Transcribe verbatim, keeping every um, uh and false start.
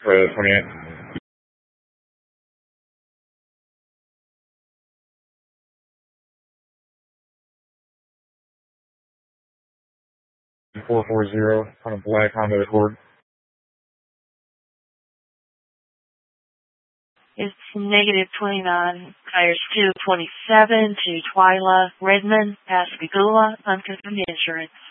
for the twenty-eighth. four four zero on a black Honda Accord. It's negative twenty-nine, tires two twenty-seven to Twyla, Redmond, Pascagoula, unconfirmed insurance.